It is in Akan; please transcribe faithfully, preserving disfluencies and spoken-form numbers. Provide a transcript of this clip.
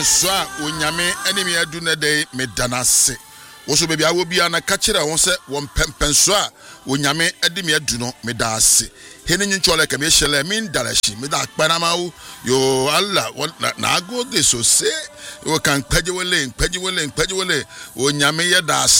so a onyame enemy adu na dey medanase wo so bebia wo bia na ka kire won se won pempenso a onyame ade me adu no medase hene nyinchole ka me hyele me ndarashi me da kpanama wo yo Allah na ago de so se wo kan paje wole paje wole paje wole onyame ye da